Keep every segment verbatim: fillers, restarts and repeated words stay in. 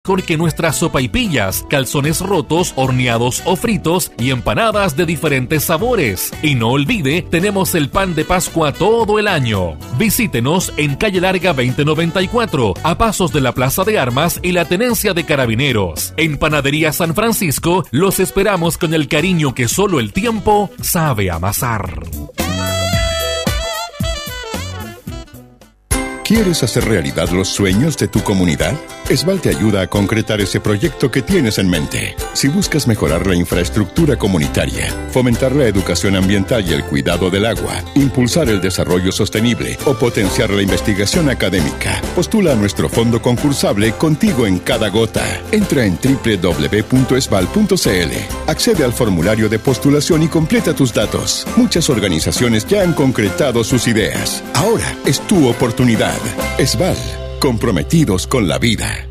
Porque nuestras sopaipillas, calzones rotos, horneados o fritos y empanadas de diferentes sabores. Y no olvide, tenemos el pan de Pascua todo el año. Visítenos en Calle Larga veinte noventa y cuatro, a pasos de la Plaza de Armas y la Tenencia de Carabineros. En Panadería San Francisco, los esperamos con el cariño que solo el tiempo sabe amasar. ¿Quieres hacer realidad los sueños de tu comunidad? Esval te ayuda a concretar ese proyecto que tienes en mente. Si buscas mejorar la infraestructura comunitaria, fomentar la educación ambiental y el cuidado del agua, impulsar el desarrollo sostenible o potenciar la investigación académica, postula a nuestro fondo concursable Contigo en Cada Gota. Entra en doble u doble u doble u punto esval punto c l, accede al formulario de postulación y completa tus datos. Muchas organizaciones ya han concretado sus ideas. Ahora es tu oportunidad. Esval, comprometidos con la vida.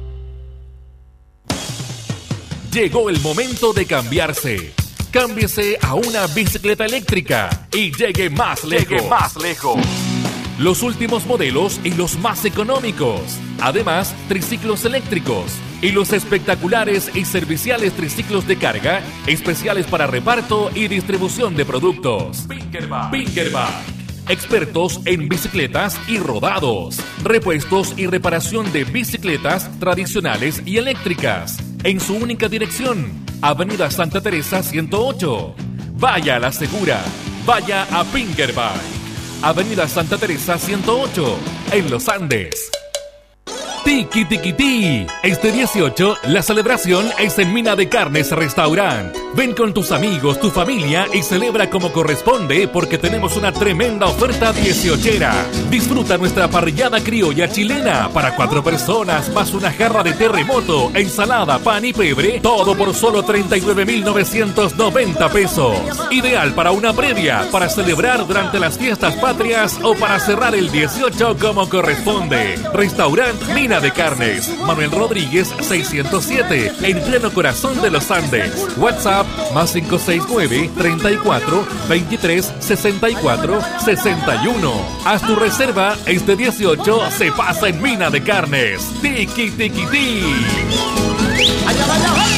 Llegó el momento de cambiarse. Cámbiese a una bicicleta eléctrica y llegue más lejos. Llegue más lejos. Los últimos modelos y los más económicos. Además, triciclos eléctricos y los espectaculares y serviciales triciclos de carga, especiales para reparto y distribución de productos. Pinkerback. Pinkerback. Expertos en bicicletas y rodados, repuestos y reparación de bicicletas tradicionales y eléctricas, en su única dirección, Avenida Santa Teresa ciento ocho. Vaya a la segura, vaya a Pinkerback, Avenida Santa Teresa ciento ocho, en Los Andes. Tiki Tiki Ti. Este dieciocho, la celebración es en Mina de Carnes Restaurant. Ven con tus amigos, tu familia y celebra como corresponde porque tenemos una tremenda oferta dieciochera. Disfruta nuestra parrillada criolla chilena para cuatro personas más una jarra de terremoto, ensalada, pan y pebre, todo por solo treinta y nueve mil novecientos noventa pesos. Ideal para una previa, para celebrar durante las fiestas patrias o para cerrar el dieciocho como corresponde. Restaurant Mina de Carnes, Manuel Rodríguez seiscientos siete, en pleno corazón de los Andes. WhatsApp más cinco seis nueve, treinta y cuatro, veintitrés, sesenta y cuatro, sesenta y uno. Haz tu reserva, este dieciocho se pasa en Mina de Carnes. Tiki Tiki Ti. ¡Allá, vaya, vaya!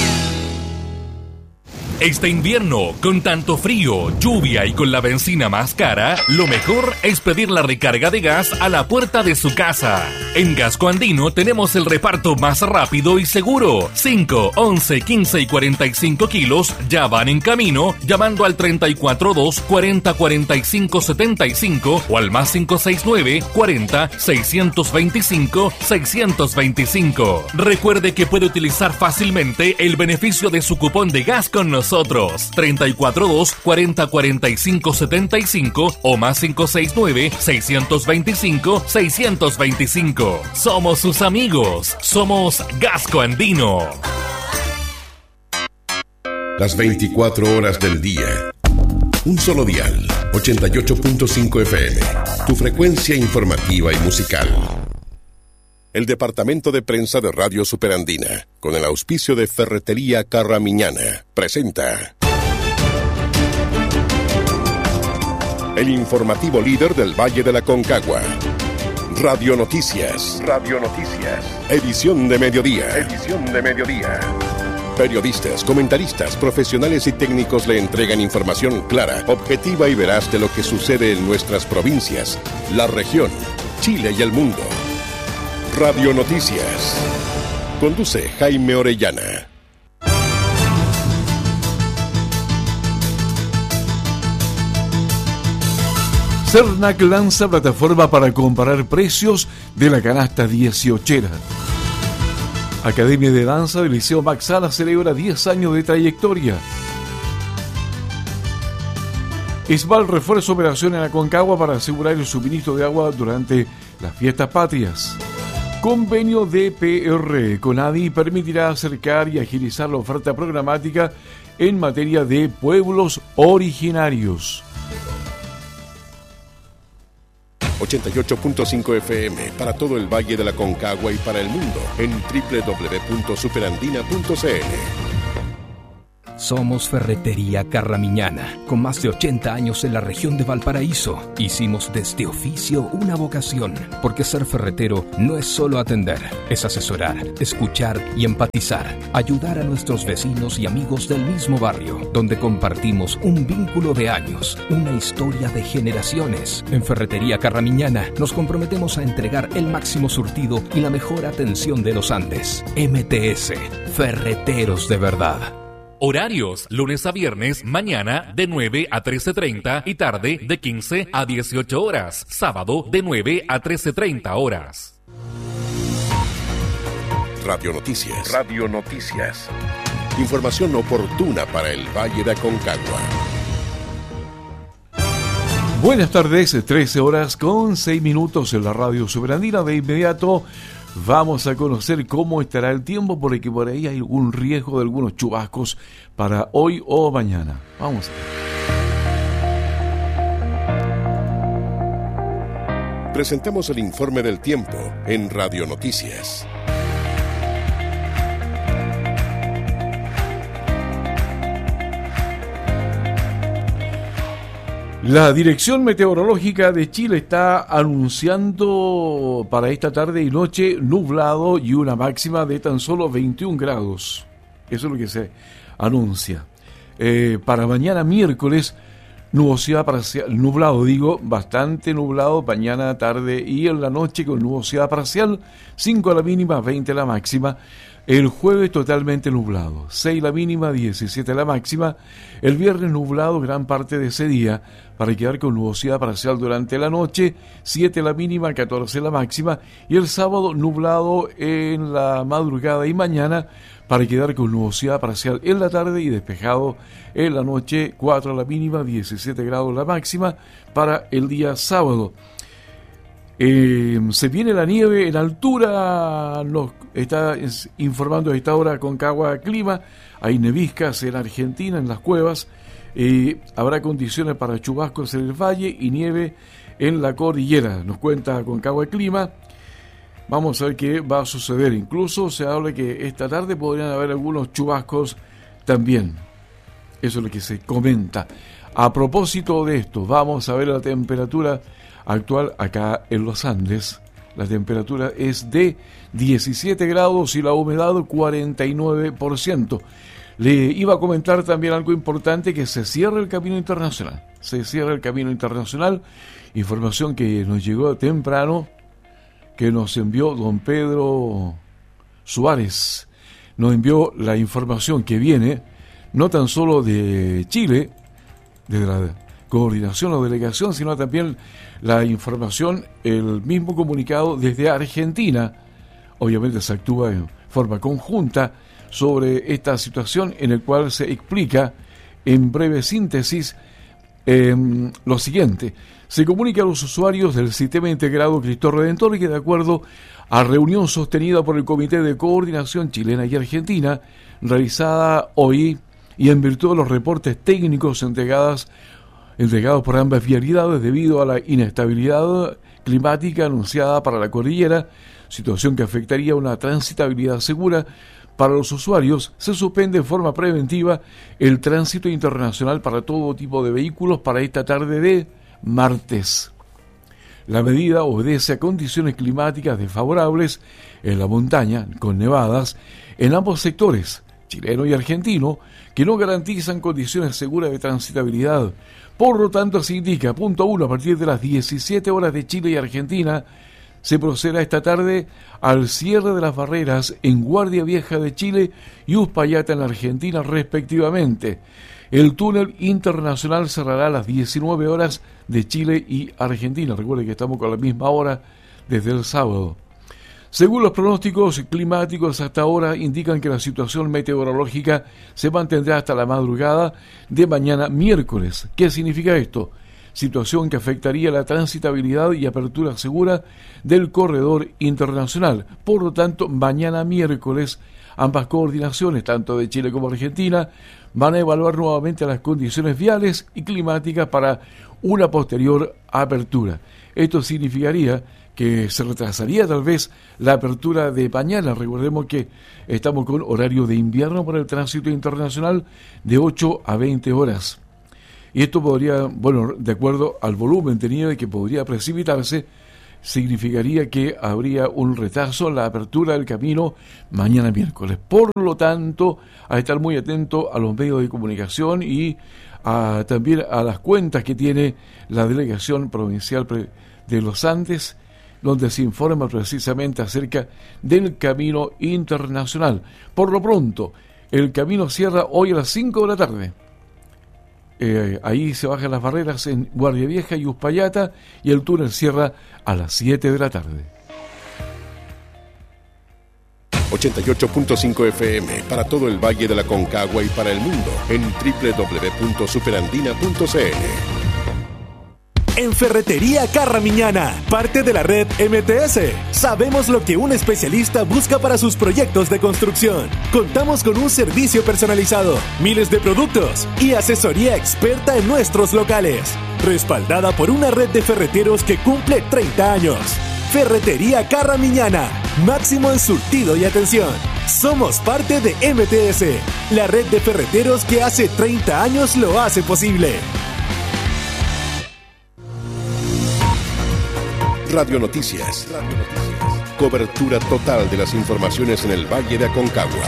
Este invierno, con tanto frío, lluvia y con la benzina más cara, lo mejor es pedir la recarga de gas a la puerta de su casa. En Gasco Andino tenemos el reparto más rápido y seguro. cinco, once, quince y cuarenta y cinco kilos ya van en camino llamando al treinta y cuatro dos, cuarenta, cuarenta y cinco, setenta y cinco o al más cinco seis nueve, cuarenta, seiscientos veinticinco, seiscientos veinticinco. Recuerde que puede utilizar fácilmente el beneficio de su cupón de gas con nosotros. treinta y cuatro dos, cuarenta, cuarenta y cinco, setenta y cinco o más cinco seis nueve, seiscientos veinticinco, seiscientos veinticinco. Somos sus amigos. Somos Gasco Andino. Las veinticuatro horas del día. Un solo dial. ochenta y ocho punto cinco F M. Tu frecuencia informativa y musical. El Departamento de Prensa de Radio Superandina, con el auspicio de Ferretería Carramiñana, presenta el informativo líder del Valle de la Concagua. Radio Noticias. Radio Noticias. Edición de mediodía. Edición de mediodía. Periodistas, comentaristas, profesionales y técnicos le entregan información clara, objetiva y veraz de lo que sucede en nuestras provincias, la región, Chile y el mundo. Radio Noticias. Conduce Jaime Orellana. Cernac lanza plataforma para comparar precios de la canasta dieciochera. Academia de Danza del Liceo Max Sala celebra diez años de trayectoria. Esval refuerza operación en Aconcagua para asegurar el suministro de agua durante las fiestas patrias. Convenio D P R con A D I permitirá acercar y agilizar la oferta programática en materia de pueblos originarios. ochenta y ocho punto cinco F M para todo el Valle de la Concagua y para el mundo en doble u doble u doble u punto superandina punto c l. Somos Ferretería Carramiñana, con más de ochenta años en la región de Valparaíso. Hicimos de este oficio una vocación, porque ser ferretero no es solo atender, es asesorar, escuchar y empatizar, ayudar a nuestros vecinos y amigos del mismo barrio, donde compartimos un vínculo de años, una historia de generaciones. En Ferretería Carramiñana nos comprometemos a entregar el máximo surtido y la mejor atención de los Andes. M T S, Ferreteros de verdad. Horarios, lunes a viernes, mañana de nueve a trece treinta y tarde de quince a dieciocho horas. Sábado de nueve a trece treinta horas. Radio Noticias. Radio Noticias. Información oportuna para el Valle de Aconcagua. Buenas tardes, trece horas con seis minutos en la Radio Soberanía. De inmediato vamos a conocer cómo estará el tiempo, porque por ahí hay algún riesgo de algunos chubascos para hoy o mañana. Vamos a ver. Presentamos el informe del tiempo en Radio Noticias. La Dirección Meteorológica de Chile está anunciando para esta tarde y noche nublado y una máxima de tan solo veintiún grados. Eso es lo que se anuncia. Eh, para mañana miércoles, nubosidad parcial, nublado digo, bastante nublado, mañana, tarde y en la noche con nubosidad parcial, cinco la mínima, veinte la máxima. El jueves totalmente nublado, seis la mínima, diecisiete la máxima. El viernes nublado gran parte de ese día, para quedar con nubosidad parcial durante la noche, siete la mínima, catorce la máxima. Y el sábado nublado en la madrugada y mañana, para quedar con nubosidad parcial en la tarde y despejado en la noche, cuatro la mínima, diecisiete grados la máxima para el día sábado. Eh, se viene la nieve en altura, nos está informando a esta hora Aconcagua Clima. Hay neviscas en Argentina, en las cuevas. Eh, habrá condiciones para chubascos en el valle y nieve en la cordillera, nos cuenta Aconcagua Clima. Vamos a ver qué va a suceder. Incluso se habla que esta tarde podrían haber algunos chubascos también. Eso es lo que se comenta. A propósito de esto, vamos a ver la temperatura actual acá en los Andes. La temperatura es de diecisiete grados y la humedad cuarenta y nueve por ciento. Le iba a comentar también algo importante, que se cierra el camino internacional. Se cierra el camino internacional. Información que nos llegó temprano, que nos envió don Pedro Suárez. Nos envió la información que viene no tan solo de Chile, de la coordinación o delegación, sino también la información, el mismo comunicado desde Argentina. Obviamente se actúa en forma conjunta sobre esta situación, en el cual se explica en breve síntesis eh, lo siguiente. Se comunica a los usuarios del Sistema Integrado Cristo Redentor que, de acuerdo a reunión sostenida por el Comité de Coordinación Chilena y Argentina, realizada hoy y en virtud de los reportes técnicos entregados entregados por ambas vialidades debido a la inestabilidad climática anunciada para la cordillera, situación que afectaría una transitabilidad segura para los usuarios, se suspende en forma preventiva el tránsito internacional para todo tipo de vehículos para esta tarde de martes. La medida obedece a condiciones climáticas desfavorables en la montaña, con nevadas en ambos sectores, chileno y argentino, que no garantizan condiciones seguras de transitabilidad. Por lo tanto, se indica, punto uno, a partir de las diecisiete horas de Chile y Argentina, se procederá esta tarde al cierre de las barreras en Guardia Vieja de Chile y Uspallata en la Argentina, respectivamente. El túnel internacional cerrará a las diecinueve horas de Chile y Argentina. Recuerden que estamos con la misma hora desde el sábado. Según los pronósticos climáticos hasta ahora indican que la situación meteorológica se mantendrá hasta la madrugada de mañana miércoles. ¿Qué significa esto? Situación que afectaría la transitabilidad y apertura segura del corredor internacional. Por lo tanto, mañana miércoles ambas coordinaciones, tanto de Chile como Argentina, van a evaluar nuevamente las condiciones viales y climáticas para una posterior apertura. Esto significaría que se retrasaría tal vez la apertura de mañana. Recordemos que estamos con horario de invierno para el tránsito internacional de ocho a veinte horas. Y esto podría, bueno, de acuerdo al volumen tenido y que podría precipitarse, significaría que habría un retraso en la apertura del camino mañana miércoles. Por lo tanto, a estar muy atento a los medios de comunicación y a, también a las cuentas que tiene la Delegación Provincial de los Andes, donde se informa precisamente acerca del camino internacional. Por lo pronto, el camino cierra hoy a las cinco de la tarde. Eh, ahí se bajan las barreras en Guardia Vieja y Uspallata, y el túnel cierra a las siete de la tarde. ochenta y ocho punto cinco F M para todo el Valle de la Concagua y para el mundo en doble u doble u doble u punto superandina punto c l. En Ferretería Carramiñana, parte de la red M T S, sabemos lo que un especialista busca para sus proyectos de construcción. Contamos con un servicio personalizado, miles de productos y asesoría experta en nuestros locales, respaldada por una red de ferreteros que cumple treinta años. Ferretería Carramiñana, máximo en surtido y atención. Somos parte de M T S, la red de ferreteros que hace treinta años lo hace posible. Radio Noticias. Radio Noticias. Cobertura total de las informaciones en el Valle de Aconcagua.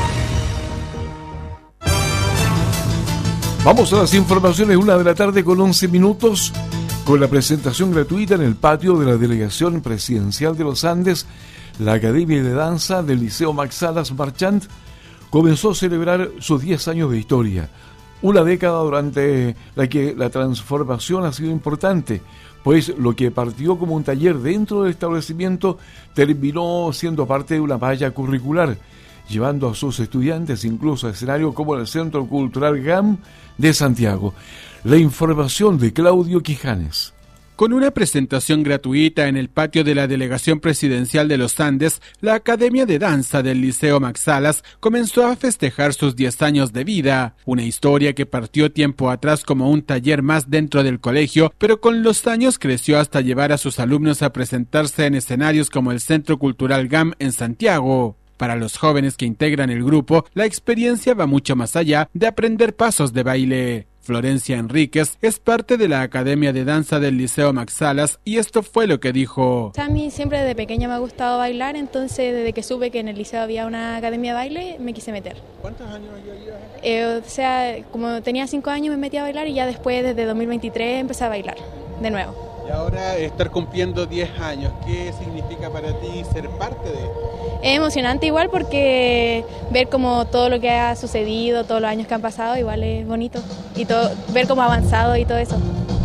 Vamos a las informaciones, una de la tarde con once minutos, con la presentación gratuita en el patio de la Delegación Presidencial de los Andes. La Academia de Danza del Liceo Max Salas Marchant comenzó a celebrar sus diez años de historia. Una década durante la que la transformación ha sido importante, pues lo que partió como un taller dentro del establecimiento terminó siendo parte de una malla curricular, llevando a sus estudiantes incluso a escenarios como el Centro Cultural G A M de Santiago. La información de Claudio Quijanes. Con una presentación gratuita en el patio de la Delegación Presidencial de los Andes, la Academia de Danza del Liceo Max Salas comenzó a festejar sus diez años de vida, una historia que partió tiempo atrás como un taller más dentro del colegio, pero con los años creció hasta llevar a sus alumnos a presentarse en escenarios como el Centro Cultural G A M en Santiago. Para los jóvenes que integran el grupo, la experiencia va mucho más allá de aprender pasos de baile. Florencia Enríquez es parte de la Academia de Danza del Liceo Max Salas y esto fue lo que dijo. A mí siempre desde pequeña me ha gustado bailar, entonces desde que supe que en el liceo había una academia de baile, me quise meter. ¿Cuántos años ya llevas? Eh, o sea, como tenía cinco años me metí a bailar y ya después, desde dos mil veintitrés, empecé a bailar de nuevo. Y ahora estar cumpliendo diez años, ¿qué significa para ti ser parte de esto? Es emocionante igual porque ver como todo lo que ha sucedido, todos los años que han pasado, igual es bonito. Y todo, ver cómo ha avanzado y todo eso.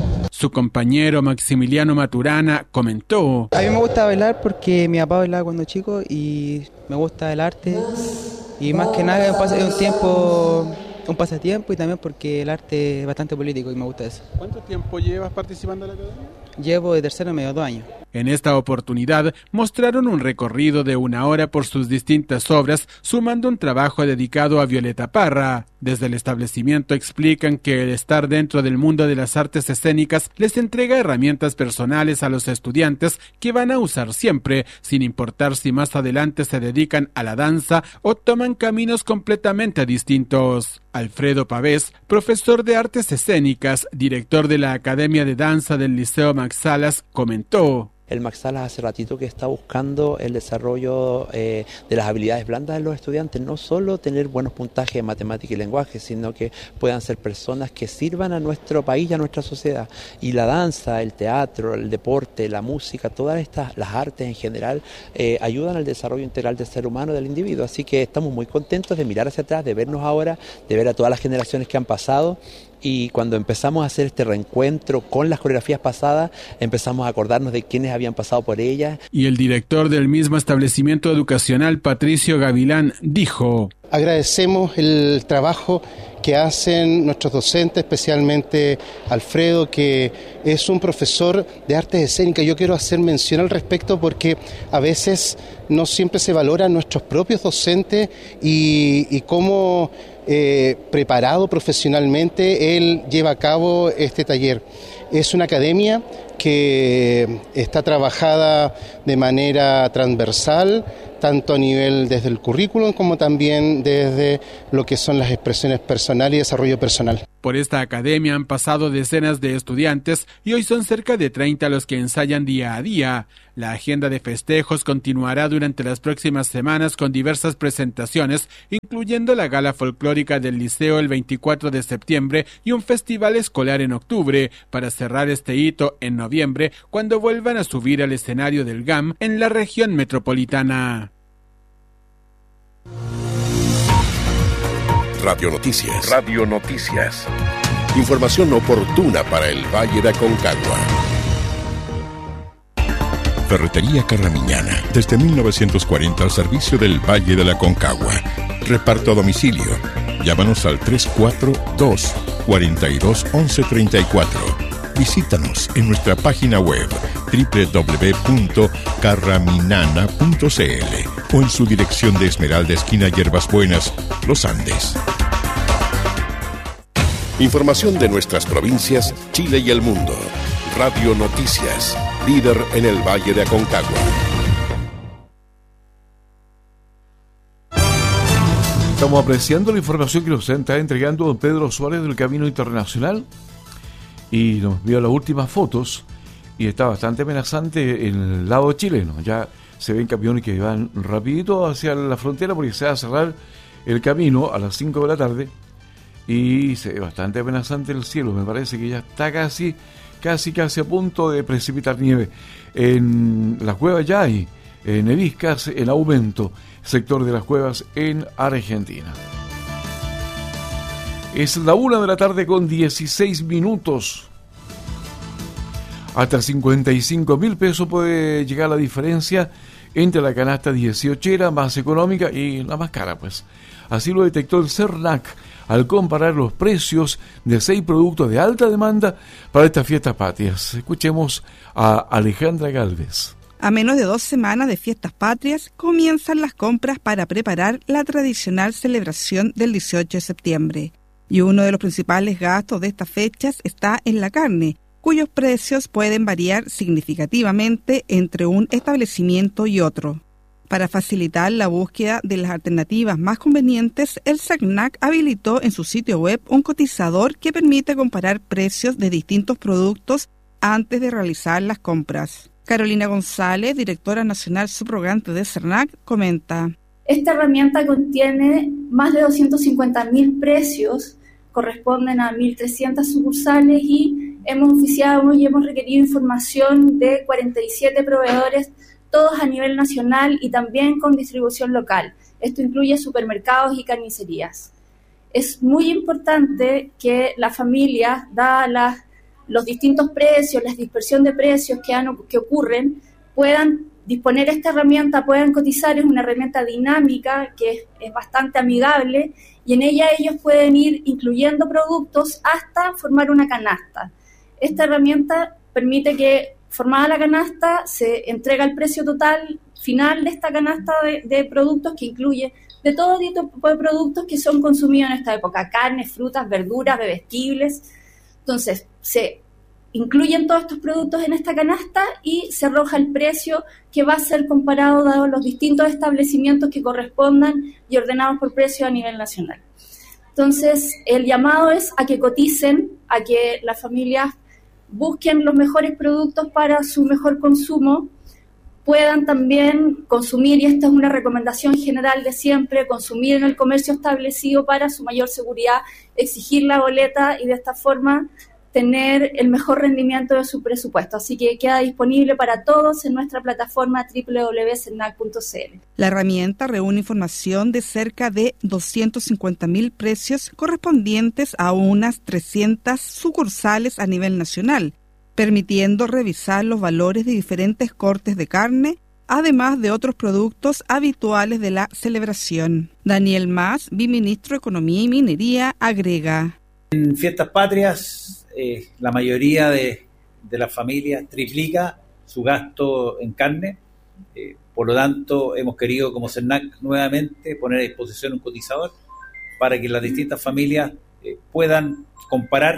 Su compañero Maximiliano Maturana comentó: a mí me gusta bailar porque mi papá bailaba cuando chico y me gusta el arte. Y más que nada es un tiempo, un pasatiempo y también porque el arte es bastante político y me gusta eso. ¿Cuánto tiempo llevas participando en la academia? Llevo de tercero medio dos años. En esta oportunidad mostraron un recorrido de una hora por sus distintas obras, sumando un trabajo dedicado a Violeta Parra. Desde el establecimiento explican que el estar dentro del mundo de las artes escénicas les entrega herramientas personales a los estudiantes que van a usar siempre, sin importar si más adelante se dedican a la danza o toman caminos completamente distintos. Alfredo Pavés, profesor de artes escénicas, director de la Academia de Danza del Liceo Max Salas, comentó: el Max Salas hace ratito que está buscando el desarrollo eh, de las habilidades blandas de los estudiantes, no solo tener buenos puntajes en matemática y lenguaje, sino que puedan ser personas que sirvan a nuestro país y a nuestra sociedad. Y la danza, el teatro, el deporte, la música, todas estas, las artes en general, eh, ayudan al desarrollo integral del ser humano, del individuo. Así que estamos muy contentos de mirar hacia atrás, de vernos ahora, de ver a todas las generaciones que han pasado. Y cuando empezamos a hacer este reencuentro con las coreografías pasadas, empezamos a acordarnos de quienes habían pasado por ellas. Y el director del mismo establecimiento educacional, Patricio Gavilán, dijo: agradecemos el trabajo que hacen nuestros docentes, especialmente Alfredo, que es un profesor de artes escénicas. Yo quiero hacer mención al respecto porque a veces no siempre se valoran nuestros propios docentes y, y cómo eh, preparado profesionalmente él lleva a cabo este taller. Es una academia que está trabajada de manera transversal, tanto a nivel desde el currículum como también desde lo que son las expresiones personales y desarrollo personal. Por esta academia han pasado decenas de estudiantes y hoy son cerca de treinta los que ensayan día a día. La agenda de festejos continuará durante las próximas semanas con diversas presentaciones, incluyendo la gala folclórica del liceo el veinticuatro de septiembre y un festival escolar en octubre, para cerrar este hito en noviembre, cuando vuelvan a subir al escenario del G A M en la región metropolitana. Radio Noticias. Radio Noticias. Información oportuna para el Valle de Aconcagua. Ferretería Carramiñana, desde mil novecientos cuarenta al servicio del Valle de la Aconcagua. Reparto a domicilio. Llámanos al tres cuatro dos, cuatro dos, once treinta y cuatro. Visítanos en nuestra página web doble u doble u doble u punto carraminana punto c l o en su dirección de Esmeralda, esquina Hierbas Buenas, Los Andes. Información de nuestras provincias, Chile y el mundo. Radio Noticias, líder en el Valle de Aconcagua. Estamos apreciando la información que nos está entregando don Pedro Suárez del Camino Internacional y nos vio las últimas fotos y está bastante amenazante en el lado chileno. Ya se ven camiones que van rapidito hacia la frontera porque se va a cerrar el camino a las cinco de la tarde y se ve bastante amenazante el cielo. Me parece que ya está casi, casi, casi a punto de precipitar nieve. En las cuevas ya hay eh, neviscas en aumento, sector de las cuevas en Argentina. Es la una de la tarde con dieciséis minutos. Hasta cincuenta y cinco mil pesos puede llegar la diferencia entre la canasta dieciochera más económica y la más cara, pues. Así lo detectó el CERNAC al comparar los precios de seis productos de alta demanda para estas fiestas patrias. Escuchemos a Alejandra Galvez. A menos de dos semanas de fiestas patrias, comienzan las compras para preparar la tradicional celebración del dieciocho de septiembre. Y uno de los principales gastos de estas fechas está en la carne, cuyos precios pueden variar significativamente entre un establecimiento y otro. Para facilitar la búsqueda de las alternativas más convenientes, el CERNAC habilitó en su sitio web un cotizador que permite comparar precios de distintos productos antes de realizar las compras. Carolina González, directora nacional subrogante de CERNAC, comenta: Esta herramienta contiene más de doscientos cincuenta mil precios, corresponden a mil trescientas sucursales y hemos oficiado y hemos requerido información de cuarenta y siete proveedores, todos a nivel nacional y también con distribución local. Esto incluye supermercados y carnicerías. Es muy importante que las familias, dadas las, los distintos precios, la dispersión de precios que, han, que ocurren, puedan disponer de esta herramienta, puedan cotizar. Es una herramienta dinámica que es, es bastante amigable y en ella ellos pueden ir incluyendo productos hasta formar una canasta. Esta herramienta permite que, formada la canasta, se entrega el precio total final de esta canasta de, de productos, que incluye de todo tipo de productos que son consumidos en esta época: carnes, frutas, verduras, bebestibles. Entonces, se incluyen todos estos productos en esta canasta y se arroja el precio que va a ser comparado dado los distintos establecimientos que correspondan y ordenados por precio a nivel nacional. Entonces, el llamado es a que coticen, a que las familias busquen los mejores productos para su mejor consumo, puedan también consumir, y esta es una recomendación general de siempre, consumir en el comercio establecido para su mayor seguridad, exigir la boleta y de esta forma tener el mejor rendimiento de su presupuesto. Así que queda disponible para todos en nuestra plataforma doble u doble u doble u punto cernac punto c l. La herramienta reúne información de cerca de doscientos cincuenta mil precios correspondientes a unas trescientas sucursales a nivel nacional, permitiendo revisar los valores de diferentes cortes de carne, además de otros productos habituales de la celebración. Daniel Mas, viceministro de Economía y Minería, agrega: En fiestas patrias, eh, la mayoría de, de las familias triplica su gasto en carne. Eh, por lo tanto, hemos querido como CERNAC nuevamente poner a disposición un cotizador para que las distintas familias eh, puedan comparar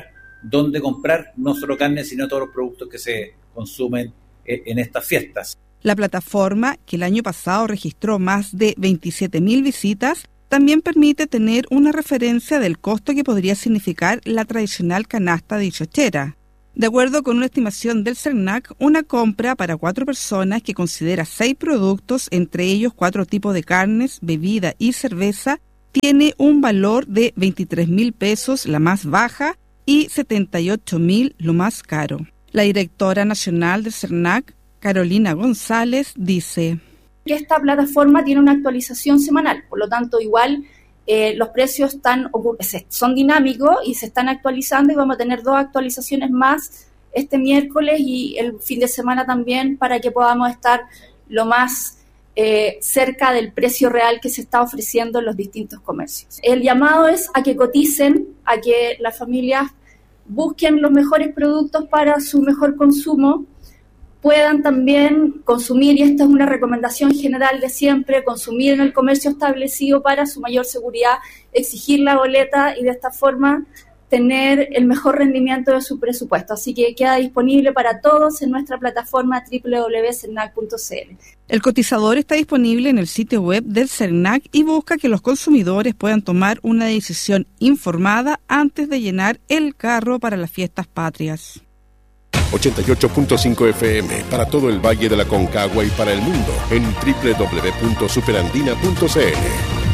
dónde comprar no solo carne, sino todos los productos que se consumen en estas fiestas. La plataforma, que el año pasado registró más de veintisiete mil visitas, también permite tener una referencia del costo que podría significar la tradicional canasta dieciochera. De acuerdo con una estimación del CERNAC, una compra para cuatro personas que considera seis productos, entre ellos cuatro tipos de carnes, bebida y cerveza, tiene un valor de veintitrés mil pesos, la más baja, y setenta y ocho mil, lo más caro. La directora nacional del CERNAC, Carolina González, dice que esta plataforma tiene una actualización semanal, por lo tanto igual eh, los precios están, son dinámicos y se están actualizando, y vamos a tener dos actualizaciones más este miércoles y el fin de semana también, para que podamos estar lo más eh, cerca del precio real que se está ofreciendo en los distintos comercios. El llamado es a que coticen, a que las familias busquen los mejores productos para su mejor consumo, puedan también consumir, y esta es una recomendación general de siempre, consumir en el comercio establecido para su mayor seguridad, exigir la boleta y de esta forma tener el mejor rendimiento de su presupuesto. Así que queda disponible para todos en nuestra plataforma doble u doble u doble u punto cernac punto c l. El cotizador está disponible en el sitio web del CERNAC y busca que los consumidores puedan tomar una decisión informada antes de llenar el carro para las fiestas patrias. ochenta y ocho punto cinco F M para todo el Valle de la Concagua y para el mundo en doble u doble u doble u punto superandina punto c l.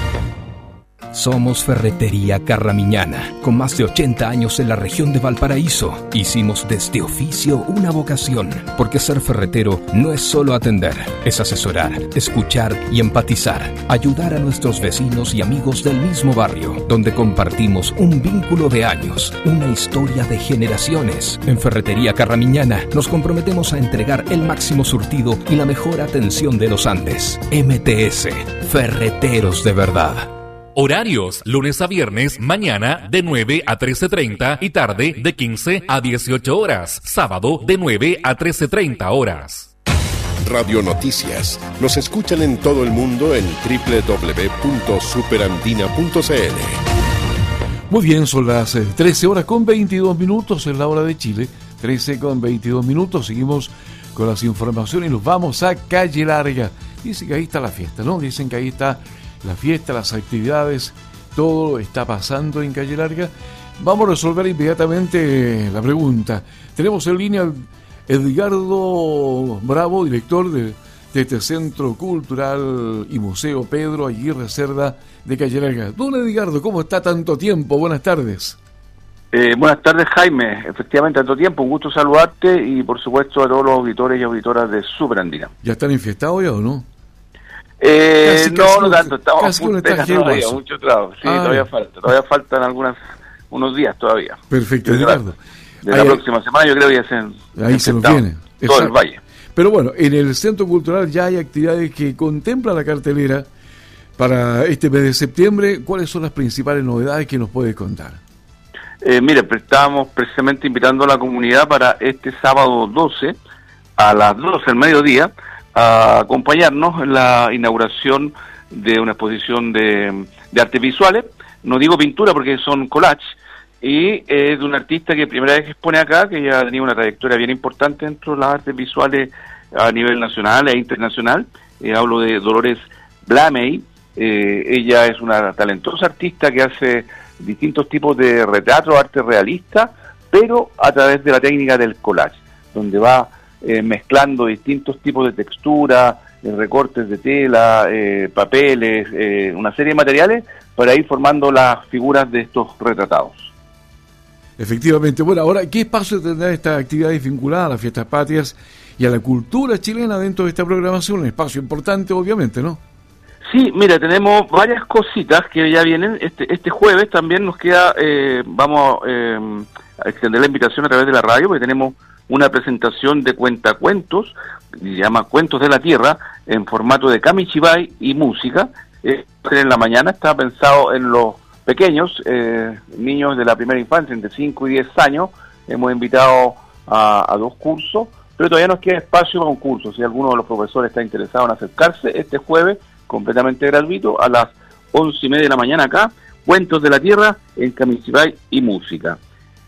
Somos Ferretería Carramiñana, con más de ochenta años en la región de Valparaíso. Hicimos de este oficio una vocación, porque ser ferretero no es solo atender, es asesorar, escuchar y empatizar, ayudar a nuestros vecinos y amigos del mismo barrio, donde compartimos un vínculo de años, una historia de generaciones. En Ferretería Carramiñana nos comprometemos a entregar el máximo surtido y la mejor atención de los Andes. M T S, Ferreteros de verdad. Horarios, lunes a viernes, mañana de nueve a trece treinta y tarde de quince a dieciocho horas. Sábado de nueve a trece treinta horas. Radio Noticias. Nos escuchan en todo el mundo en doble u doble u doble u punto superandina punto c l. Muy bien, son las trece horas con veintidós minutos en la hora de Chile. trece con veintidós minutos. Seguimos con las informaciones y nos vamos a Calle Larga. Dicen que ahí está la fiesta, ¿no? Dicen que ahí está la fiesta, las actividades, todo está pasando en Calle Larga. Vamos a resolver inmediatamente la pregunta. Tenemos en línea Edgardo Bravo, director de, de este Centro Cultural y Museo Pedro Aguirre Cerda de Calle Larga. Don Edgardo, ¿cómo está tanto tiempo? Buenas tardes. Eh, buenas tardes, Jaime. Efectivamente, tanto tiempo, un gusto saludarte y por supuesto a todos los auditores y auditoras de Superandina. ¿Ya están infestados ya o no? Eh, casi, no, casi no tanto, estamos casi a punto, todavía, mucho trabajo. Sí, ah, todavía falta, todavía faltan algunas, unos días todavía. Perfecto, Desde Edgardo. La, de la ahí, próxima semana yo creo que ya se ahí se nos viene. Todo Exacto. el valle. Pero bueno, en el Centro Cultural ya hay actividades que contempla la cartelera para este mes de septiembre. ¿Cuáles son las principales novedades que nos puedes contar? Eh, mire, estábamos precisamente invitando a la comunidad para este sábado doce a las doce del mediodía a acompañarnos en la inauguración de una exposición de, de artes visuales. No digo pintura porque son collage, y es eh, de un artista que primera vez expone acá, que ya ha tenido una trayectoria bien importante dentro de las artes visuales a nivel nacional e internacional. Eh, hablo de Dolores Blamey. Eh, ella es una talentosa artista que hace distintos tipos de retrato, arte realista, pero a través de la técnica del collage, donde va eh, mezclando distintos tipos de textura, eh, recortes de tela, eh, papeles, eh, una serie de materiales para ir formando las figuras de estos retratados. Efectivamente. Bueno, ahora, ¿qué espacio tendrá esta actividad vinculada a las fiestas patrias y a la cultura chilena dentro de esta programación? Un espacio importante, obviamente, ¿no? Sí, mira, tenemos varias cositas que ya vienen. Este este jueves también nos queda, eh, vamos eh, a extender la invitación a través de la radio, porque tenemos una presentación de cuentacuentos, se llama Cuentos de la Tierra, en formato de kamichibai y música. Eh, en la mañana está pensado en los pequeños, eh, niños de la primera infancia, entre cinco y diez años. Hemos invitado a, a dos cursos, pero todavía nos queda espacio para un curso. Si alguno de los profesores está interesado en acercarse, este jueves, completamente gratuito, a las once y media de la mañana acá, Cuentos de la Tierra en kamichibai y música.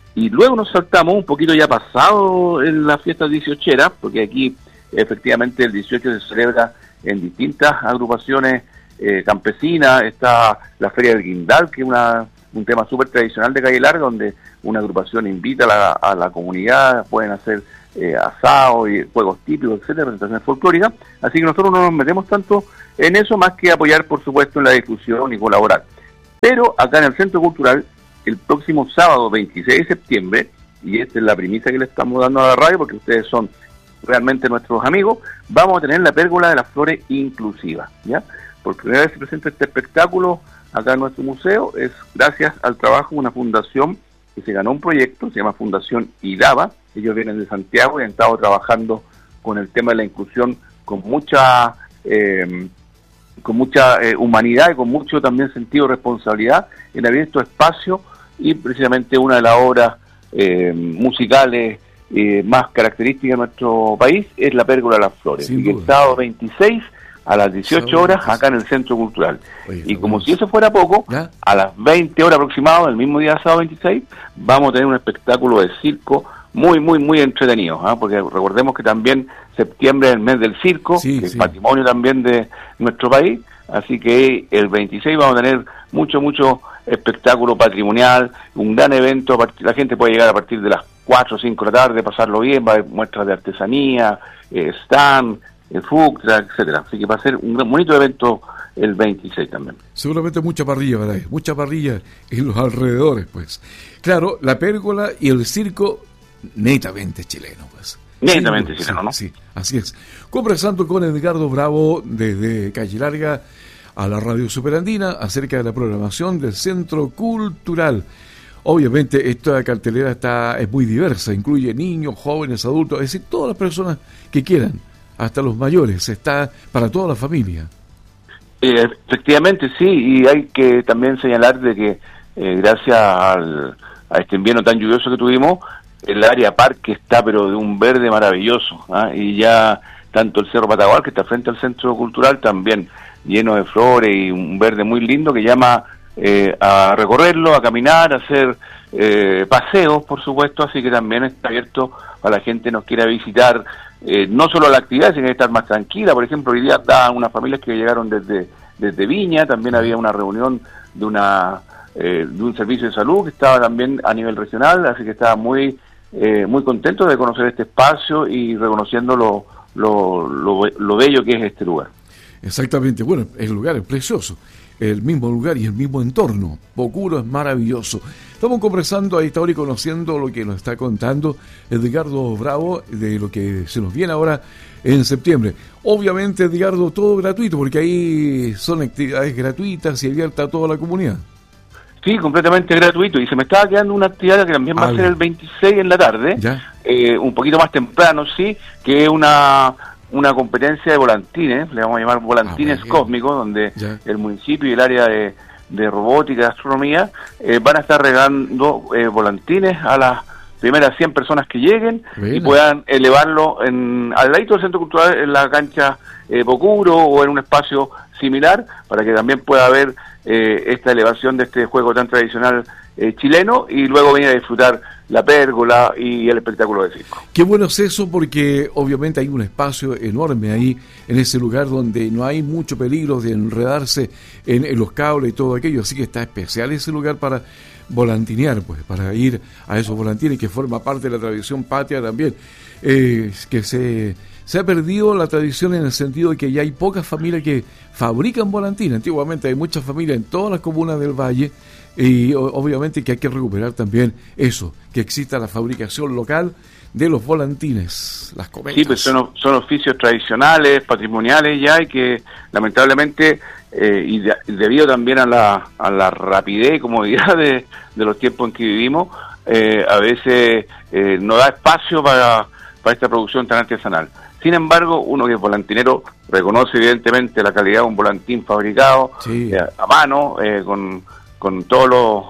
y luego nos saltamos un poquito ya pasado en las fiestas dieciocheras, porque aquí efectivamente el dieciocho se celebra en distintas agrupaciones eh, campesinas. Está la Feria del Guindal, que es una, un tema súper tradicional de Calle Larga, donde una agrupación invita a la, a la comunidad, pueden hacer eh, asado y juegos típicos, etcétera, presentaciones folclóricas. Así que nosotros no nos metemos tanto en eso, más que apoyar, por supuesto, en la difusión y colaborar. Pero acá en el Centro Cultural, el próximo sábado veintiséis de septiembre, y esta es la primicia que le estamos dando a la radio, porque ustedes son realmente nuestros amigos, vamos a tener la Pérgola de las Flores inclusiva, ¿ya? Por primera vez se presenta este espectáculo acá en nuestro museo, es gracias al trabajo de una fundación que se ganó un proyecto, se llama Fundación IDABA. Ellos vienen de Santiago y han estado trabajando con el tema de la inclusión con mucha eh, con mucha eh, humanidad y con mucho también sentido de responsabilidad en abrir estos espacios, y precisamente una de las obras eh, musicales eh, más características de nuestro país es la Pérgola de las Flores. Sin y que duda. el sábado veintiséis a las dieciocho horas acá en el Centro Cultural. Oye, y como si eso fuera poco, ¿ya? A las veinte horas aproximadamente, el mismo día sábado veintiséis, vamos a tener un espectáculo de circo muy, muy, muy entretenido, ¿eh? Porque recordemos que también septiembre es el mes del circo, Sí, que sí. es patrimonio también de nuestro país, así que el veintiséis vamos a tener mucho, mucho espectáculo patrimonial, un gran evento. La gente puede llegar a partir de las cuatro o cinco de la tarde, pasarlo bien, va a haber muestras de artesanía, eh, stand, eh, food truck, etcétera. Así que va a ser un gran, bonito evento el veintiséis también. Seguramente mucha parrilla, ¿verdad? Mucha parrilla en los alrededores, pues. Claro, la pérgola y el circo netamente chileno, pues. Netamente Sí, chileno, ¿no? Sí, así es. Conversando con Edgardo Bravo desde Calle Larga a la Radio Superandina acerca de la programación del Centro Cultural. Obviamente esta cartelera está es muy diversa, incluye niños, jóvenes, adultos, es decir, todas las personas que quieran, hasta los mayores, está para toda la familia. Eh, efectivamente, sí, y hay que también señalar de que eh, gracias al, a este invierno tan lluvioso que tuvimos, el área parque está pero de un verde maravilloso, ¿ah? Y ya tanto el Cerro Patagual, que está frente al Centro Cultural, también lleno de flores y un verde muy lindo que llama eh, a recorrerlo, a caminar, a hacer eh, paseos, por supuesto, así que también está abierto para la gente que nos quiera visitar, eh, no solo la actividad, sino estar más tranquila. Por ejemplo, hoy día da unas familias que llegaron desde, desde Viña, también había una reunión de una eh, de un servicio de salud que estaba también a nivel regional, así que estaba muy eh, muy contento de conocer este espacio y reconociendo lo, lo, lo, lo bello que es este lugar. Exactamente, bueno, el lugar es precioso, el mismo lugar y el mismo entorno, Pocuro es maravilloso. Estamos conversando a esta hora y conociendo lo que nos está contando Edgardo Bravo de lo que se nos viene ahora en septiembre. Obviamente, Edgardo, todo gratuito, porque ahí son actividades gratuitas y abiertas a toda la comunidad. Sí, completamente gratuito, y se me estaba quedando una actividad que también va Algo. a ser el veintiséis en la tarde, eh, un poquito más temprano, sí, que es una... una competencia de volantines, le vamos a llamar volantines Ah, cósmicos, donde ya. el municipio y el área de, de robótica y astronomía eh, van a estar regalando eh, volantines a las primeras cien personas que lleguen. Buena. Y puedan elevarlo en, al ladito del Centro Cultural, en la cancha eh, Pocuro o en un espacio similar, para que también pueda haber eh, esta elevación de este juego tan tradicional eh, chileno, y luego venir a disfrutar la pérgola y el espectáculo de circo. Qué bueno es eso, porque obviamente hay un espacio enorme ahí, en ese lugar donde no hay mucho peligro de enredarse en, en los cables y todo aquello, así que está especial ese lugar para volantinear, pues, para ir a esos volantines, que forma parte de la tradición patria también, eh, que se, se ha perdido la tradición en el sentido de que ya hay pocas familias que fabrican volantines. Antiguamente hay muchas familias en todas las comunas del Valle, y o, obviamente que hay que recuperar también eso, que exista la fabricación local de los volantines, las cometas. Sí, pues son, son oficios tradicionales, patrimoniales ya, y que lamentablemente, eh, y, de, y debido también a la, a la rapidez y comodidad de, de los tiempos en que vivimos, eh, a veces eh, no da espacio para, para esta producción tan artesanal. Sin embargo, uno que es volantinero reconoce evidentemente la calidad de un volantín fabricado Sí. eh, a mano, eh, con, con todas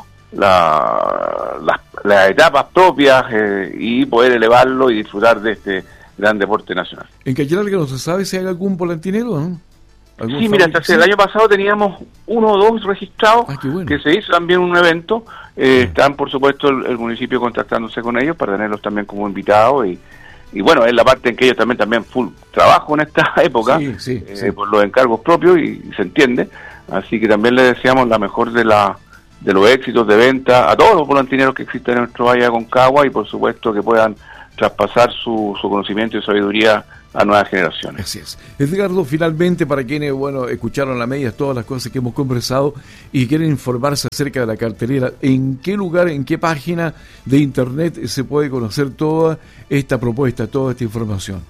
la, las, las etapas propias, eh, y poder elevarlo y disfrutar de este gran deporte nacional. En Calle Larga no se sabe si hay algún volantinero, ¿no? Sí, mira, hasta el año pasado teníamos uno o dos registrados, ah, bueno. que se hizo también un evento. Eh, están, por supuesto, el, el municipio contactándose con ellos para tenerlos también como invitados y, y bueno, es la parte en que ellos también también full trabajo en esta época, sí, sí, eh, sí. por los encargos propios y, y se entiende. Así que también les deseamos la mejor de la de los éxitos de venta a todos los volantineros que existen en nuestro Valle de Aconcagua y por supuesto que puedan traspasar su, su conocimiento y sabiduría a nuevas generaciones. Así es. Edgardo, finalmente, para quienes, bueno, escucharon la media todas las cosas que hemos conversado y quieren informarse acerca de la cartelera, ¿en qué lugar, en qué página de internet se puede conocer toda esta propuesta, toda esta información?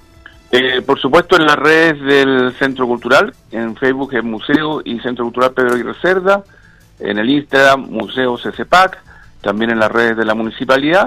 Eh, por supuesto, en las redes del Centro Cultural, en Facebook es Museo y Centro Cultural Pedro Aguirre Cerda, en el Instagram Museo C C P A C, también en las redes de la Municipalidad.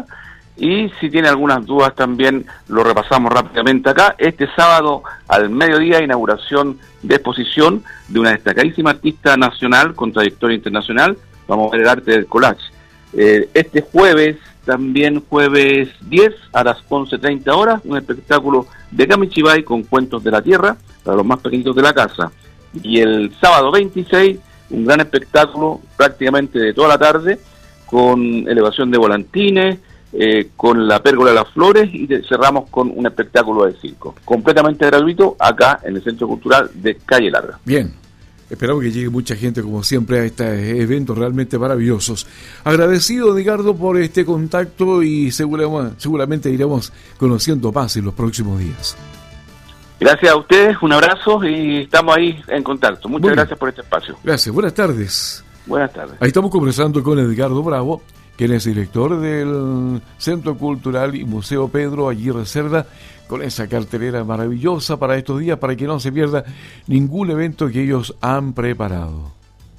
Y si tiene algunas dudas también lo repasamos rápidamente acá. Este sábado al mediodía, inauguración de exposición de una destacadísima artista nacional con trayectoria internacional. Vamos a ver el arte del collage. Eh, este jueves, también jueves diez a las once treinta horas, un espectáculo de Camichibay con cuentos de la tierra para los más pequeñitos de la casa. Y el sábado veintiséis, un gran espectáculo prácticamente de toda la tarde con elevación de volantines, Eh, con la Pérgola de las Flores y de, cerramos con un espectáculo de circo, completamente gratuito acá en el Centro Cultural de Calle Larga. Bien, esperamos que llegue mucha gente como siempre a estos eventos realmente maravillosos. Agradecido, Edgardo, por este contacto y seguramente, seguramente iremos conociendo más en los próximos días. Gracias a ustedes, un abrazo y estamos ahí en contacto. Muchas Muy gracias bien. por este espacio. Gracias, buenas tardes. Buenas tardes. Ahí estamos conversando con Edgardo Bravo, quien es director del Centro Cultural y Museo Pedro Aguirre Cerda, con esa cartelera maravillosa para estos días, para que no se pierda ningún evento que ellos han preparado.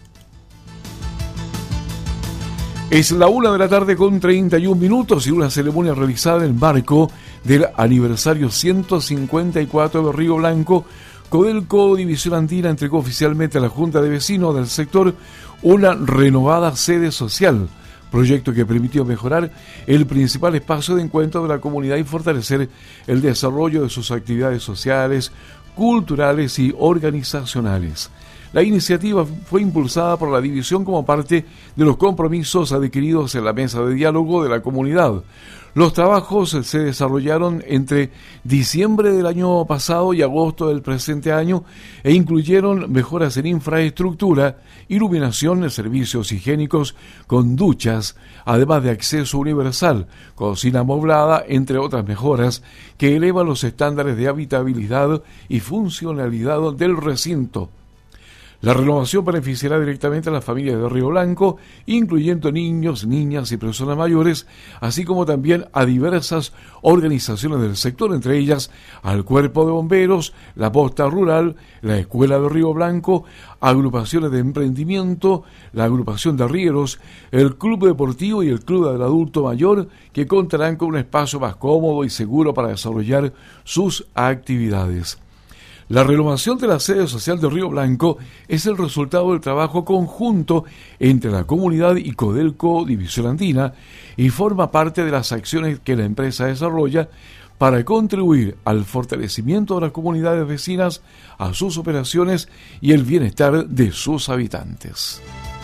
Es la una de la tarde con treinta y un minutos y una ceremonia realizada en el marco del aniversario ciento cincuenta y cuatro de Río Blanco. Codelco División Andina entregó oficialmente a la Junta de Vecinos del sector una renovada sede social, proyecto que permitió mejorar el principal espacio de encuentro de la comunidad y fortalecer el desarrollo de sus actividades sociales, culturales y organizacionales. La iniciativa fue impulsada por la división como parte de los compromisos adquiridos en la mesa de diálogo de la comunidad. Los trabajos se desarrollaron entre diciembre del año pasado y agosto del presente año e incluyeron mejoras en infraestructura, iluminación, servicios higiénicos con duchas, además de acceso universal, cocina amoblada, entre otras mejoras que elevan los estándares de habitabilidad y funcionalidad del recinto. La renovación beneficiará directamente a las familias de Río Blanco, incluyendo niños, niñas y personas mayores, así como también a diversas organizaciones del sector, entre ellas al Cuerpo de Bomberos, la Posta Rural, la Escuela de Río Blanco, agrupaciones de emprendimiento, la Agrupación de Arrieros, el Club Deportivo y el Club del Adulto Mayor, que contarán con un espacio más cómodo y seguro para desarrollar sus actividades. La renovación de la sede social de Río Blanco es el resultado del trabajo conjunto entre la comunidad y Codelco División Andina y forma parte de las acciones que la empresa desarrolla para contribuir al fortalecimiento de las comunidades vecinas, a sus operaciones y el bienestar de sus habitantes.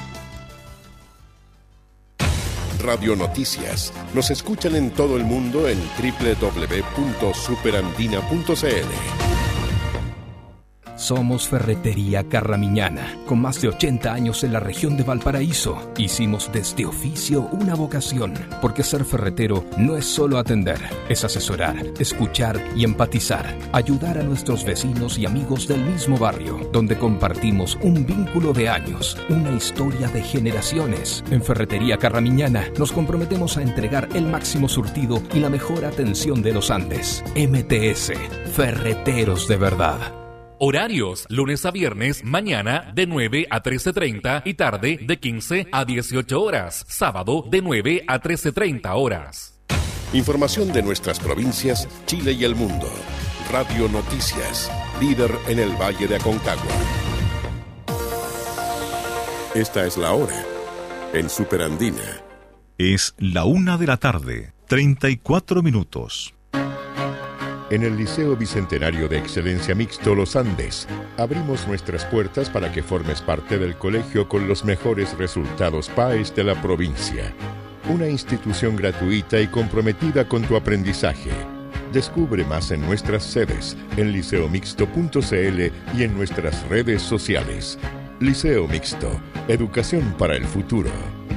Radio Noticias. Nos escuchan en todo el mundo en doble u doble u doble u punto superandina punto c l. Somos Ferretería Carramiñana, con más de ochenta años en la región de Valparaíso. Hicimos de este oficio una vocación, porque ser ferretero no es solo atender, es asesorar, escuchar y empatizar, ayudar a nuestros vecinos y amigos del mismo barrio, donde compartimos un vínculo de años, una historia de generaciones. En Ferretería Carramiñana nos comprometemos a entregar el máximo surtido y la mejor atención de los Andes. M T S, Ferreteros de verdad. Horarios, lunes a viernes, mañana de nueve a trece treinta y tarde de quince a dieciocho horas. Sábado de nueve a trece treinta horas. Información de nuestras provincias, Chile y el mundo. Radio Noticias, líder en el Valle de Aconcagua. Esta es la hora en Superandina. Es la una de la tarde, treinta y cuatro minutos. En el Liceo Bicentenario de Excelencia Mixto Los Andes, abrimos nuestras puertas para que formes parte del colegio con los mejores resultados P A E S de la provincia. Una institución gratuita y comprometida con tu aprendizaje. Descubre más en nuestras sedes, en liceo mixto punto c l y en nuestras redes sociales. Liceo Mixto, educación para el futuro.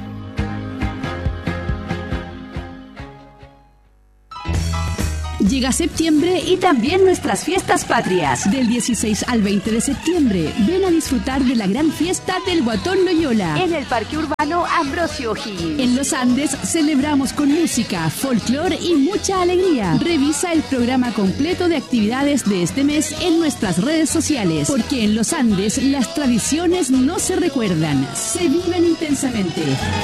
Llega septiembre y también nuestras fiestas patrias. Del dieciséis al veinte de septiembre, ven a disfrutar de la gran fiesta del Guatón Loyola en el Parque Urbano Ambrosio O'Higgins. En Los Andes celebramos con música, folclore y mucha alegría. Revisa el programa completo de actividades de este mes en nuestras redes sociales, porque en Los Andes las tradiciones no se recuerdan, se viven intensamente.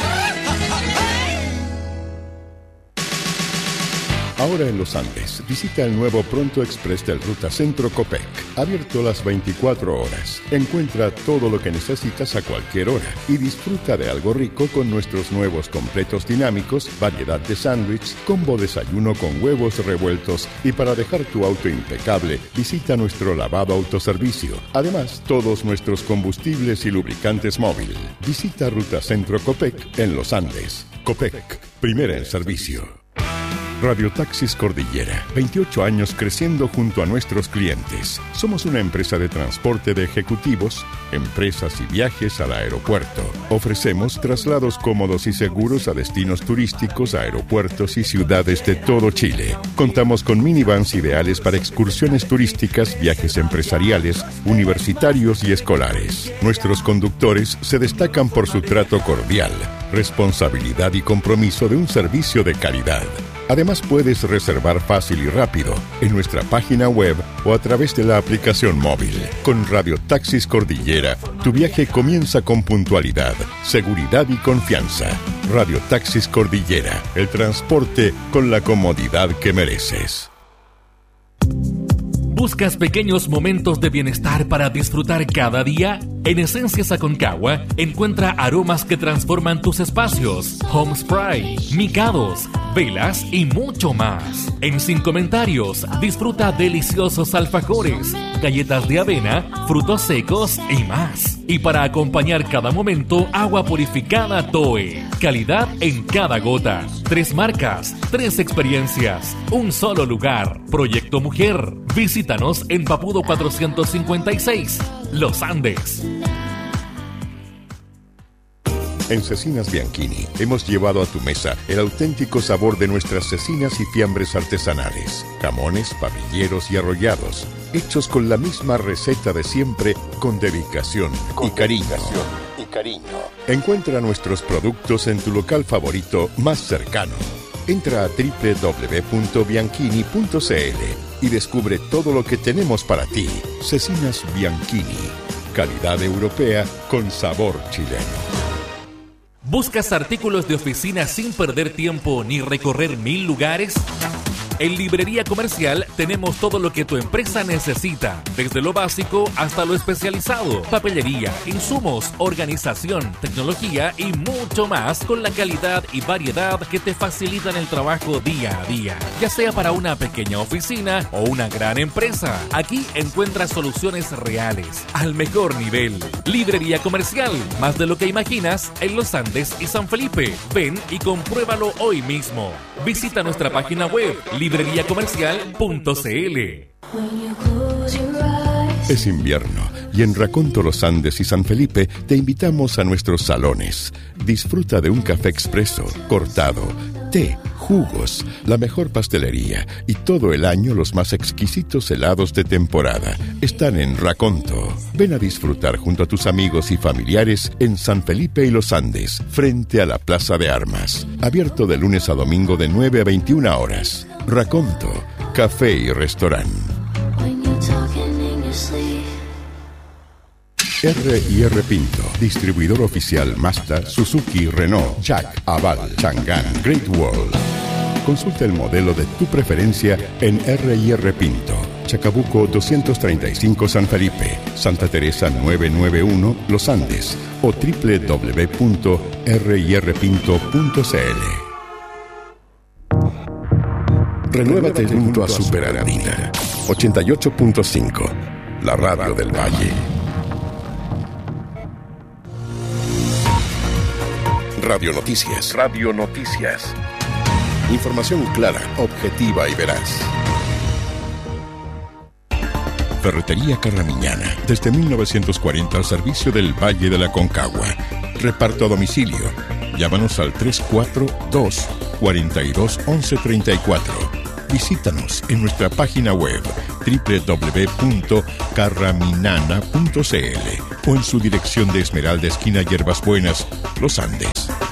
Ahora en Los Andes, visita el nuevo Pronto Express del Ruta Centro Copec, abierto las veinticuatro horas. Encuentra todo lo que necesitas a cualquier hora y disfruta de algo rico con nuestros nuevos completos dinámicos, variedad de sándwich, combo desayuno con huevos revueltos y para dejar tu auto impecable, visita nuestro lavado autoservicio. Además, todos nuestros combustibles y lubricantes móvil. Visita Ruta Centro Copec en Los Andes. Copec, primera en servicio. Radio Taxis Cordillera, veintiocho años creciendo junto a nuestros clientes. Somos una empresa de transporte de ejecutivos, empresas y viajes al aeropuerto. Ofrecemos traslados cómodos y seguros a destinos turísticos, aeropuertos y ciudades de todo Chile. Contamos con minivans ideales para excursiones turísticas, viajes empresariales, universitarios y escolares. Nuestros conductores se destacan por su trato cordial, responsabilidad y compromiso de un servicio de calidad. Además, puedes reservar fácil y rápido en nuestra página web o a través de la aplicación móvil. Con Radio Taxis Cordillera, tu viaje comienza con puntualidad, seguridad y confianza. Radio Taxis Cordillera, el transporte con la comodidad que mereces. ¿Buscas pequeños momentos de bienestar para disfrutar cada día? En Esencias Aconcagua encuentra aromas que transforman tus espacios, home spray, micados, velas y mucho más. En Sin Comentarios disfruta deliciosos alfajores, galletas de avena, frutos secos y más. Y para acompañar cada momento, agua purificada Toe. Calidad en cada gota. Tres marcas, tres experiencias, un solo lugar. Proyecto Mujer. Visítanos en Papudo cuatrocientos cincuenta y seis, Los Andes. En Cecinas Bianchini hemos llevado a tu mesa el auténtico sabor de nuestras cecinas y fiambres artesanales, jamones, papilleros y arrollados, hechos con la misma receta de siempre, con dedicación y cariño. y cariño. Encuentra nuestros productos en tu local favorito más cercano. Entra a doble u doble u doble u punto bianchini punto c l y descubre todo lo que tenemos para ti. Cecinas Bianchini, calidad europea con sabor chileno. ¿Buscas artículos de oficina sin perder tiempo ni recorrer mil lugares? En Librería Comercial tenemos todo lo que tu empresa necesita, desde lo básico hasta lo especializado, papelería, insumos, organización, tecnología y mucho más con la calidad y variedad que te facilitan el trabajo día a día, ya sea para una pequeña oficina o una gran empresa. Aquí encuentras soluciones reales, al mejor nivel. Librería Comercial, más de lo que imaginas en Los Andes y San Felipe. Ven y compruébalo hoy mismo. Visita nuestra página web librería comercial punto c l. Es invierno y en Raconto Los Andes y San Felipe te invitamos a nuestros salones. Disfruta de un café expreso, cortado, té, jugos, la mejor pastelería y todo el año los más exquisitos helados de temporada. Están en Raconto. Ven a disfrutar junto a tus amigos y familiares en San Felipe y Los Andes, frente a la Plaza de Armas. Abierto de lunes a domingo de nueve a veintiuna horas. Raconto, café y restaurante. R y R Pinto, distribuidor oficial Mazda, Suzuki, Renault, Jack, Aval, Chang'an, Great Wall. Consulta el modelo de tu preferencia en R y R Pinto, Chacabuco doscientos treinta y cinco San Felipe, Santa Teresa novecientos noventa y uno Los Andes o doble u doble u doble u punto r y r pinto punto c l. Renuévate junto a Superandina. ochenta y ocho punto cinco, la radio del Valle. Radio Noticias. Radio Noticias. Información clara, objetiva y veraz. Ferretería Carramiñana, desde mil novecientos cuarenta al servicio del Valle de la Concagua. Reparto a domicilio. Llámanos al tres cuatro dos, cuatro dos, once treinta y cuatro. Visítanos en nuestra página web doble u doble u doble u punto carraminana punto c l o en su dirección de Esmeralda, esquina Hierbas Buenas, Los Andes.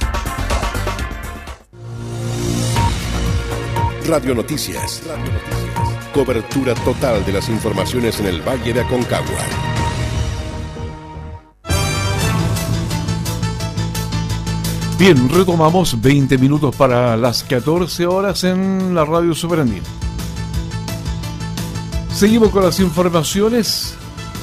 Radio Noticias. Radio Noticias. Cobertura total de las informaciones en el Valle de Aconcagua. Bien, retomamos veinte minutos para las catorce horas en la radio Superandina. Seguimos con las informaciones.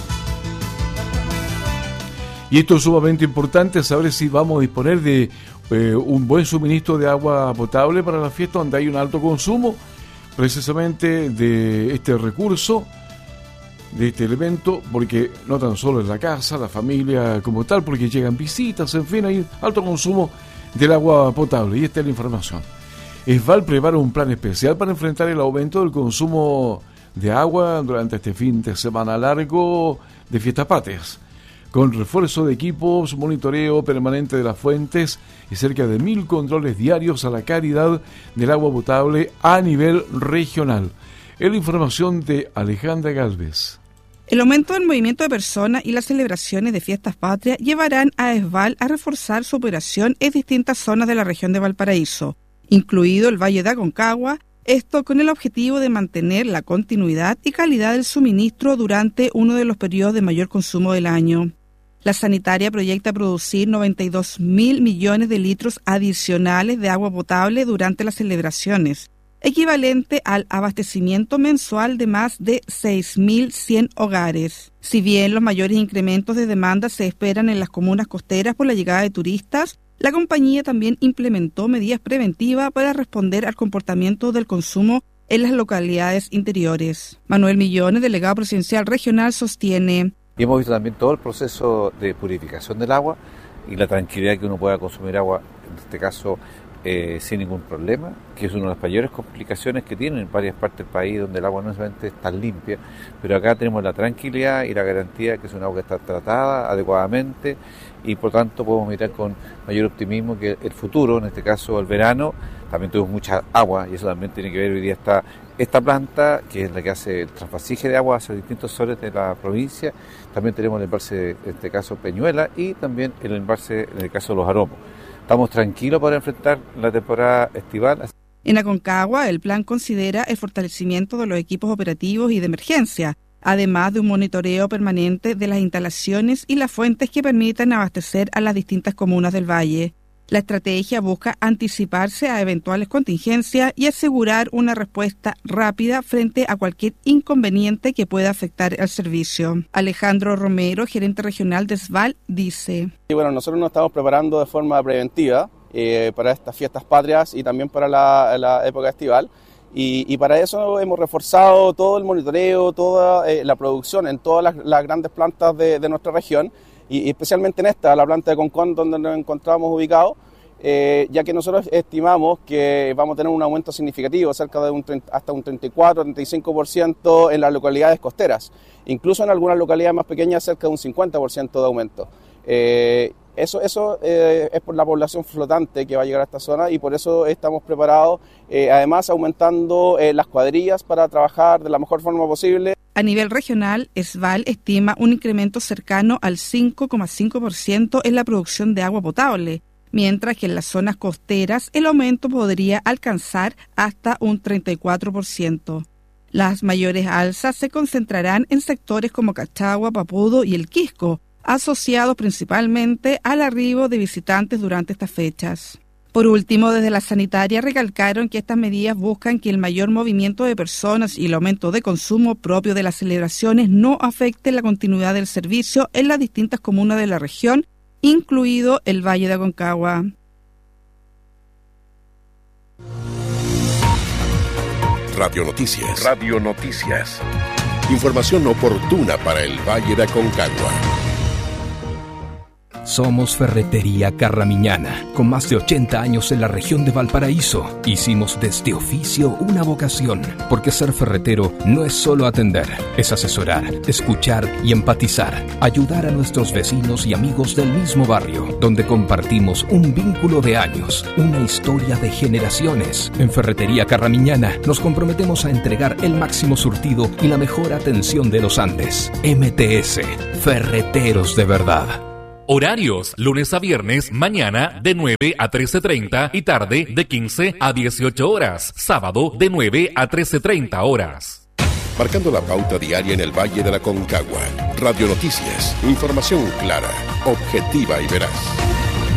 Y esto es sumamente importante, saber si vamos a disponer de eh, un buen suministro de agua potable para la fiesta, donde hay un alto consumo precisamente de este recurso, de este elemento, porque no tan solo es la casa, la familia como tal, porque llegan visitas, en fin, hay alto consumo del agua potable. Y esta es la información. Esval prepara un plan especial para enfrentar el aumento del consumo de agua durante este fin de semana largo de Fiestas Patrias, con refuerzo de equipos, monitoreo permanente de las fuentes y cerca de mil controles diarios a la calidad del agua potable a nivel regional. Es la información de Alejandra Galvez. El aumento del movimiento de personas y las celebraciones de Fiestas Patrias llevarán a Esval a reforzar su operación en distintas zonas de la región de Valparaíso, incluido el Valle de Aconcagua, esto con el objetivo de mantener la continuidad y calidad del suministro durante uno de los periodos de mayor consumo del año. La sanitaria proyecta producir noventa y dos mil millones de litros adicionales de agua potable durante las celebraciones, equivalente al abastecimiento mensual de más de seis mil cien hogares. Si bien los mayores incrementos de demanda se esperan en las comunas costeras por la llegada de turistas, la compañía también implementó medidas preventivas para responder al comportamiento del consumo en las localidades interiores. Manuel Millones, delegado presidencial regional, sostiene: y hemos visto también todo el proceso de purificación del agua y la tranquilidad que uno pueda consumir agua, en este caso, eh, sin ningún problema, que es una de las mayores complicaciones que tienen en varias partes del país donde el agua no solamente es tan limpia, pero acá tenemos la tranquilidad y la garantía que es un agua que está tratada adecuadamente y por tanto podemos mirar con mayor optimismo que el futuro, en este caso el verano. También tuvimos mucha agua y eso también tiene que ver hoy día esta, esta planta, que es la que hace el trasvasije de agua hacia distintos zonas de la provincia. También tenemos el embalse, en este caso Peñuela, y también el embalse, en el caso de Los Aromos. Estamos tranquilos para enfrentar la temporada estival. En Aconcagua, el plan considera el fortalecimiento de los equipos operativos y de emergencia, además de un monitoreo permanente de las instalaciones y las fuentes que permitan abastecer a las distintas comunas del valle. La estrategia busca anticiparse a eventuales contingencias y asegurar una respuesta rápida frente a cualquier inconveniente que pueda afectar al servicio. Alejandro Romero, gerente regional de Esval, dice: y bueno, nosotros nos estamos preparando de forma preventiva eh, para estas fiestas patrias y también para la, la época estival. Y, y para eso hemos reforzado todo el monitoreo, toda eh, la producción en todas las, las grandes plantas de, de nuestra región, y, y especialmente en esta, la planta de Concón, donde nos encontramos ubicados, eh, ya que nosotros estimamos que vamos a tener un aumento significativo, cerca de un treinta, hasta un treinta y cuatro a treinta y cinco por ciento en las localidades costeras, incluso en algunas localidades más pequeñas cerca de un cincuenta por ciento de aumento. Eh, Eso, eso eh, es por la población flotante que va a llegar a esta zona y por eso estamos preparados, eh, además aumentando eh, las cuadrillas para trabajar de la mejor forma posible. A nivel regional, Esval estima un incremento cercano al cinco coma cinco por ciento en la producción de agua potable, mientras que en las zonas costeras el aumento podría alcanzar hasta un treinta y cuatro por ciento. Las mayores alzas se concentrarán en sectores como Cachagua, Papudo y El Quisco, asociados principalmente al arribo de visitantes durante estas fechas. Por último, desde la sanitaria recalcaron que estas medidas buscan que el mayor movimiento de personas y el aumento de consumo propio de las celebraciones no afecte la continuidad del servicio en las distintas comunas de la región, incluido el Valle de Aconcagua. Radio Noticias. Radio Noticias. Información oportuna para el Valle de Aconcagua. Somos Ferretería Carramiñana, con más de ochenta años en la región de Valparaíso. Hicimos de este oficio una vocación, porque ser ferretero no es solo atender, es asesorar, escuchar y empatizar, ayudar a nuestros vecinos y amigos del mismo barrio, donde compartimos un vínculo de años, una historia de generaciones. En Ferretería Carramiñana nos comprometemos a entregar el máximo surtido y la mejor atención de los Andes. M T S, Ferreteros de verdad. Horarios, lunes a viernes, mañana de nueve a trece treinta y tarde de quince a dieciocho horas. Sábado de nueve a trece treinta horas. Marcando la pauta diaria en el Valle de la Aconcagua. Radio Noticias. Información clara, objetiva y veraz.